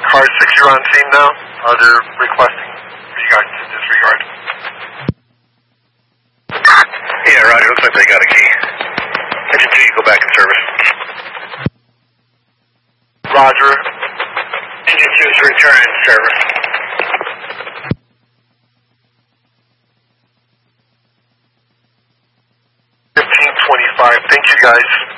Car 6, you're on scene now. They're requesting for you guys to disregard. Yeah, Roger. Looks like they got a key. Engine 2, you go back in service. Roger. Engine 2 is returning to service. 1525. Thank you, guys.